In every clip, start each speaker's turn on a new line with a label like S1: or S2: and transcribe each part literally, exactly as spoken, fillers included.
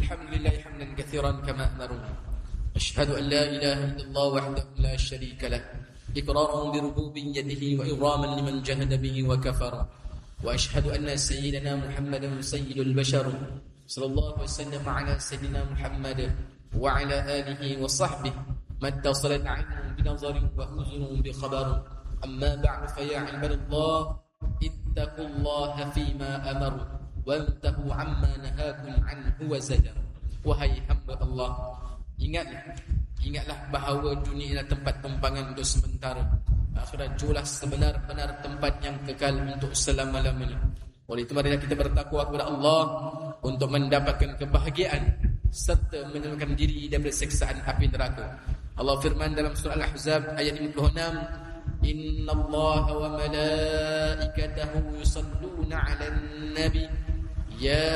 S1: الحمد لله حمدا كثيرا كما أمروا. أشهد أن لا إله إلا الله وحده لا شريك له إقرارا بربوبيته وإغراما لمن جهد به وكفر. وأشهد أن سيدنا محمدا سيد البشر صلى الله وسلم على سيدنا محمد وعلى آله وصحبه ما اتصلت عينهم بنظر وأذنهم بخبر. أما بعد فيا عباد الله اتقوا الله فيما أمروا وانتهوا عما نهاكم عنه وزجر. Wahai hamba Allah, ingatlah ingatlah bahawa dunia adalah tempat tumpangan untuk sementara. Akhirat jualah sebenar-benar tempat yang kekal untuk selama-lamanya. Oleh itu marilah kita bertakwa kepada Allah untuk mendapatkan kebahagiaan serta menyelamatkan diri daripada siksaan api neraka. Allah firman dalam surah Al-Ahzab ayat lima puluh enam, Inna Allah wa malaikatahu yusalluna 'alan nabi ya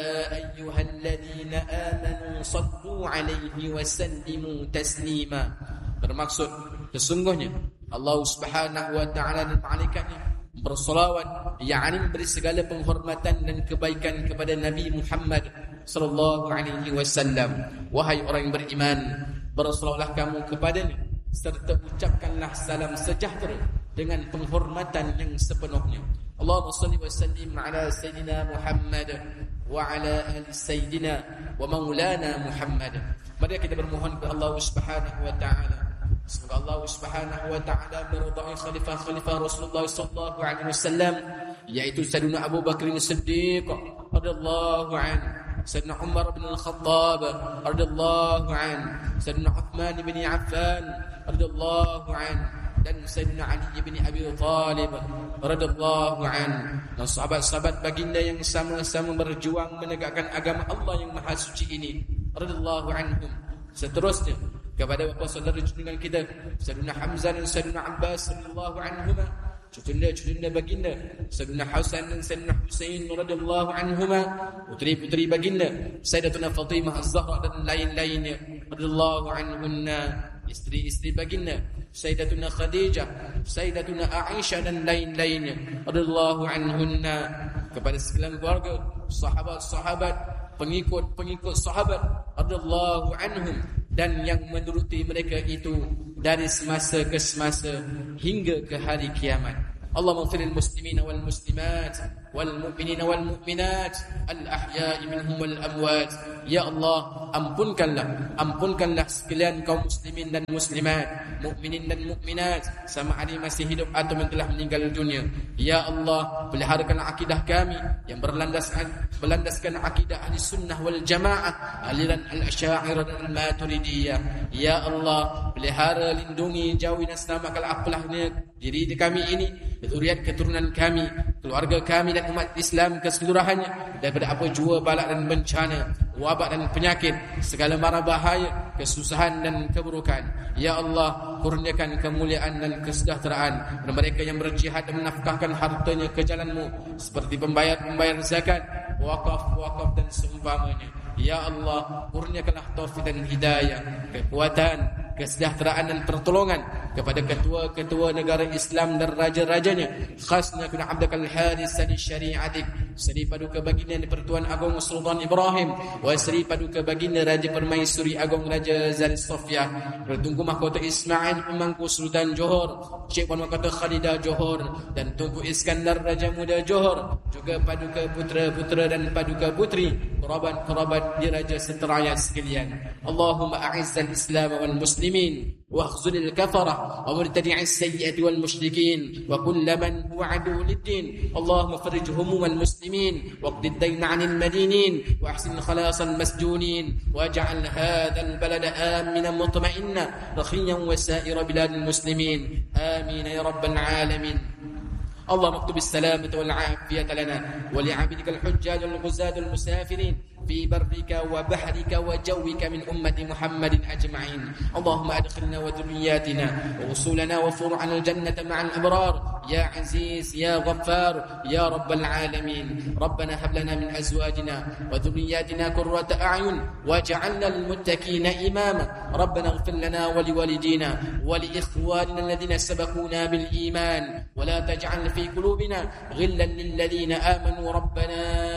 S1: ayyuhalladzina amanu sallu 'alaihi wa sallimu taslima. Bermaksud sesungguhnya Allah Subhanahu wa taala dan malaikatnya bersolawat, yakni beri segala penghormatan dan kebaikan kepada Nabi Muhammad sallallahu alaihi wasallam. Wahai orang yang beriman, bersolawatlah kamu kepadanya serta ucapkanlah salam sejahtera dengan penghormatan yang sepenuhnya. Allahumma salli wa sallim ala sayyidina Muhammad wa ala ali sayyidina wa maulana Muhammad. Mari kita bermohon kepada Allah Subhanahu wa taala, semoga Allah Subhanahu wa taala meridai khalifah-khalifah Rasulullah sallallahu alaihi wasallam, yaitu Sayyidina Abu Bakar As-Siddiq radhiyallahu anhu, Sayyidina Umar bin Al-Khattab radhiyallahu anhu, Sayyidina Uthman bin Affan radhiyallahu anhu, dan Sayyidina Ali bin Abi Thalib radhiyallahu anhu, dan sahabat-sahabat baginda yang sama-sama berjuang menegakkan agama Allah yang maha suci ini radhiyallahu anhum. Seterusnya kepada bapa saudara junjungan kita Sayyidina Hamzah dan Sayyidina Abbas radhiyallahu anhuma, cucunda-cucunda baginda Sayyidina Hasan dan Sayyidina Husain radhiyallahu anhuma, putri-putri baginda Sayyidatuna Fatimah Az-Zahra dan lain-lainnya radhiyallahu anhunna, isteri-isteri baginda Sayyidatuna Khadijah, Sayyidatuna Aisyah dan lain-lainnya radhiyallahu anhunna, kepada sekalian keluarga, sahabat-sahabat, pengikut-pengikut sahabat radhiyallahu anhum, dan yang menuruti mereka itu dari semasa ke semasa hingga ke hari kiamat. Allahumma ighfir lil muslimina wal muslimat wal mu'minina wal mu'minat al ahya'i minhum wal amwat. Ya Allah, ampunkanlah ampunkanlah sekalian kaum muslimin dan muslimat, mukminin dan mukminat, sama ada yang masih hidup atau yang telah meninggal dunia. Ya Allah, peliharakanlah akidah kami yang berlandaskan berlandaskan akidah ahli sunnah wal jamaah, aliran al-asy'ariyah dan al-maturidiyah. Ya Allah, pelihara, lindungi, jauhi dan selamatkan apalahnya diri kami ini, zuriat keturunan kami, keluarga kami dan umat Islam keseluruhannya daripada apa jua, balak dan bencana, wabak dan penyakit, segala mara bahaya, kesusahan dan keburukan. Ya Allah, kurniakan kemuliaan dan kesejahteraan kepada mereka yang berjihad dan menafkahkan hartanya ke jalan-Mu, seperti pembayar-pembayar zakat, wakaf-wakaf dan seumpamanya. Ya Allah, kurniakanlah taufik dan hidayah, kekuatan, kesejahteraan dan pertolongan kepada ketua-ketua negara Islam dan raja-rajanya, khasnya kepada Abdul Haris Sadi Syariatik, Seri Paduka Baginda Pertuan Agong Sultan Ibrahim, wa Seri Paduka Baginda Raja Permaisuri Agong Raja Zari Sofia, Tunku Mahkota Ismail Pemangku Sultan Johor, Cik Puan Mahkota Khalidah Johor, dan Tunku Iskandar Raja Muda Johor, juga Paduka Putra-Putra dan Paduka Putri, kerabat-kerabat diraja seteraya sekalian. Allahumma a'izzal Islam wal muslimin واخذل الكفرة ومرتدع السيئة والمشركين وكل من هو عدو للدين. اللهم فرج هموم المسلمين واقض الدين عن المدينين واحسن خلاص المسجونين واجعل هذا البلد آمنا مطمئنا رخيا وسائر بلاد المسلمين آمين يا رب العالمين. اللهم اكتب السلامة والعافية لنا ولعبدك الحجاج والغزاة المسافرين في برك وبحرك وجوك من أمة محمد أجمعين. اللهم أدخلنا وذرياتنا ووصولنا وفروعنا الجنة مع الأبرار يا عزيز يا غفار يا رب العالمين. ربنا هب لنا من أزواجنا وذرياتنا قرة أعين واجعلنا للمتقين إماما. ربنا اغفر لنا ولوالدينا ولإخواننا الذين سبقونا بالإيمان ولا تجعل في قلوبنا غلا للذين آمنوا ربنا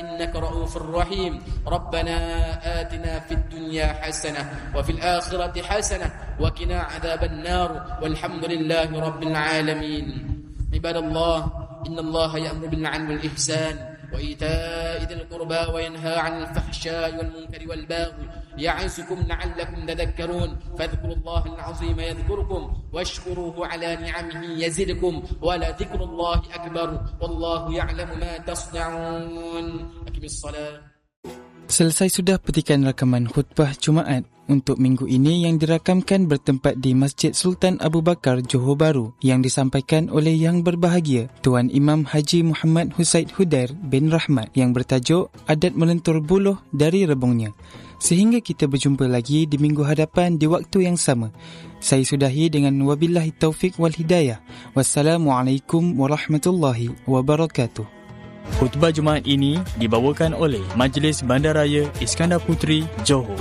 S1: إنك رؤوف رحيم ربنا آتنا في الدنيا حسنة وفي الآخرة حسنة وقنا عذاب النار والحمد لله رب العالمين. عباد الله إن الله يأمر بالعدل والإحسان وإيتاء ذي القربى وينهى عن الفحشاء والمنكر والبغي يعظكم لعلكم تذكرون فاذكروا الله العظيم يذكركم واشكروه على نعمه يزدكم ولذكر الله أكبر والله يعلم ما تصنعون. أقم الصلاة.
S2: Selesai sudah petikan rakaman khutbah Jumaat untuk minggu ini yang dirakamkan bertempat di Masjid Sultan Abu Bakar, Johor Bahru yang disampaikan oleh Yang Berbahagia Tuan Imam Haji Muhammad Husaid Hudair bin Rahmat yang bertajuk Adat Melentur Buluh dari Rebungnya. Sehingga kita berjumpa lagi di minggu hadapan di waktu yang sama. Saya sudahi dengan wabillahi taufik wal hidayah. Wassalamualaikum warahmatullahi wabarakatuh.
S3: Khutbah Jumaat ini dibawakan oleh Majlis Bandaraya Iskandar Puteri, Johor.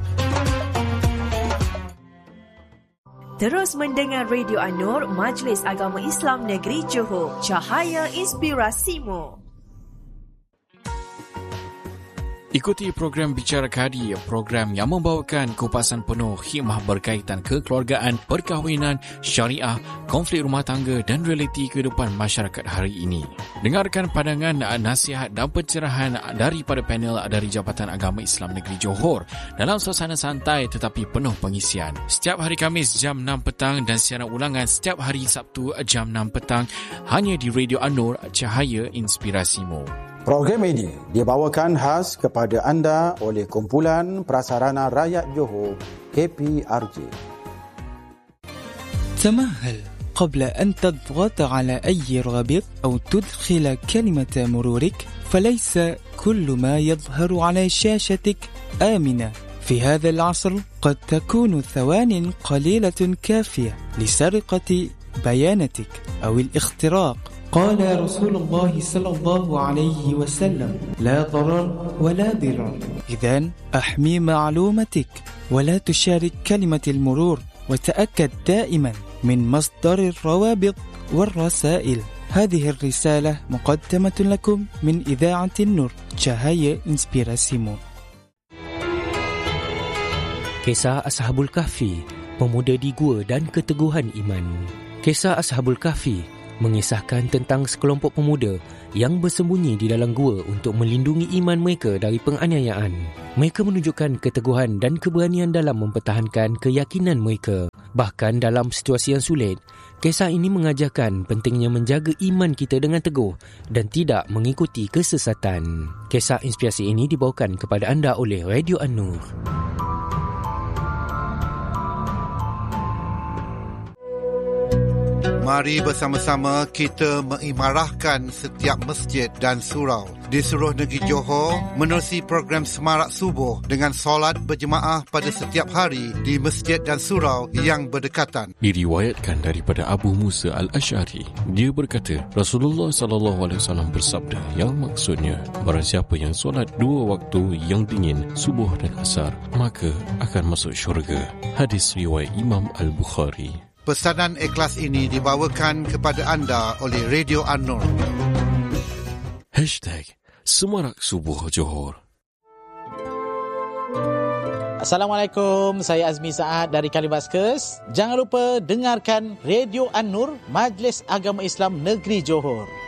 S4: Terus mendengar Radio An-Nur, Majlis Agama Islam Negeri Johor. Cahaya Inspirasimu.
S5: Ikuti program Bicara Kadi, program yang membawakan kupasan penuh hikmah berkaitan kekeluargaan, perkahwinan, syariah, konflik rumah tangga dan realiti kehidupan masyarakat hari ini. Dengarkan pandangan, nasihat dan pencerahan daripada panel dari Jabatan Agama Islam Negeri Johor dalam suasana santai tetapi penuh pengisian. Setiap hari Khamis jam enam petang dan siaran ulangan setiap hari Sabtu jam enam petang hanya di Radio An-Nur, Cahaya Inspirasimu.
S6: Program ini dibawakan khas kepada anda oleh Kumpulan Prasarana Rakyat Johor K P R J.
S2: تمهل قبل أن تضغط على أي رابط أو تدخل كلمة مرورك فليس كل ما يظهر على شاشتك آمنة. في هذا العصر قد تكون ثوان قليلة كافية لسرقة بياناتك أو الاختراق. قال رسول الله صلى الله عليه وسلم لا ضرر ولا ضرار. إذن أحمي معلومتك ولا تشارك كلمة المرور وتأكد دائما من مصدر الروابط والرسائل. هذه الرسالة مقدمة لكم من إذاعة النور Cahaya Inspirasimu.
S7: Kisah Ashabul Kahfi, pemuda di gua dan keteguhan iman. Kisah Ashabul Kahfi mengisahkan tentang sekelompok pemuda yang bersembunyi di dalam gua untuk melindungi iman mereka dari penganiayaan. Mereka menunjukkan keteguhan dan keberanian dalam mempertahankan keyakinan mereka. Bahkan dalam situasi yang sulit, kisah ini mengajarkan pentingnya menjaga iman kita dengan teguh dan tidak mengikuti kesesatan. Kisah inspirasi ini dibawakan kepada anda oleh Radio An-Nur.
S8: Mari bersama-sama kita mengimarahkan setiap masjid dan surau di seluruh negeri Johor menerusi program Semarak Subuh dengan solat berjemaah pada setiap hari di masjid dan surau yang berdekatan.
S5: Diriwayatkan daripada Abu Musa Al-Asy'ari, dia berkata, Rasulullah sallallahu alaihi wasallam bersabda yang maksudnya, barang siapa yang solat dua waktu yang dingin, subuh dan asar, maka akan masuk syurga. Hadis riwayat Imam Al-Bukhari.
S8: Pesanan ikhlas ini dibawakan kepada anda oleh Radio An-Nur.
S5: Hashtag Semarak Subuh Johor.
S9: Assalamualaikum, saya Azmi Saad dari Kalibaskes. Jangan lupa dengarkan Radio An-Nur, Majlis Agama Islam Negeri Johor.